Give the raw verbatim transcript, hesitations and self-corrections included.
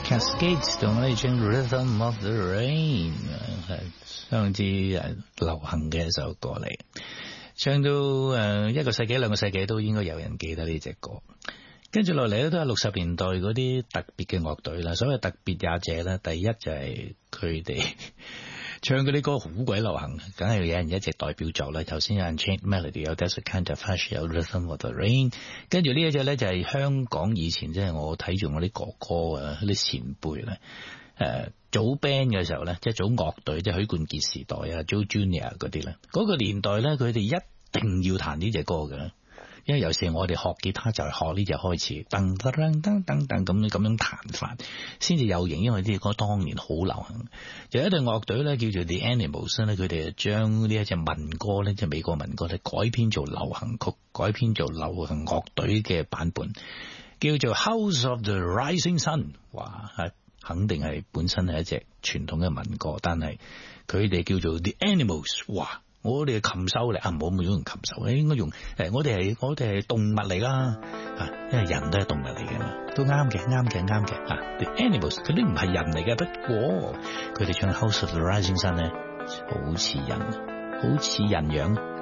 Cascades 同我哋唱 Rhythm of the Rain 係相之誒流行嘅一首歌嚟，唱到誒一個世紀兩個世紀都應該有人記得呢隻歌。跟住落嚟咧都係六十年代嗰啲特別嘅樂隊啦，所謂特別也者咧，第一就係佢哋唱嗰啲歌好鬼流行，梗係有人一直代表作啦。頭先有 Unchained Melody， 有 Desert Kind of Hush， 有 Rhythm of the Rain。跟住呢一隻咧就係香港以前即係我睇住我啲哥哥啊，啲前輩咧，誒組 band 嘅時候咧，即係組樂隊，即係許冠傑時代啊 ，Joe Junior 嗰啲咧，嗰個年代咧，佢哋一定要彈呢隻歌嘅。因為有時我哋學吉他就係學呢隻開始，噔噔噔噔噔咁咁樣彈法，先至有型。因為呢隻歌當年好流行，有一隊樂隊咧叫做 The Animals 咧，佢哋將呢一隻民歌咧，即係美國民歌咧改編做流行曲，改編做流行樂隊嘅版本，叫做 House of the Rising Sun。哇，係肯定係本身係一隻傳統嘅民歌，但係佢哋叫做 The Animals。哇！我哋係禽獸嚟啊，唔好唔好用禽獸，應該用誒，我哋係我哋係動物嚟啦，啊，因為人都係動物嚟嘅嘛，都啱嘅，啱嘅，啱嘅啊。The Animals 佢都唔係人嚟嘅，不過佢哋唱 House of the Rising Sun 咧，好似人，好似人樣。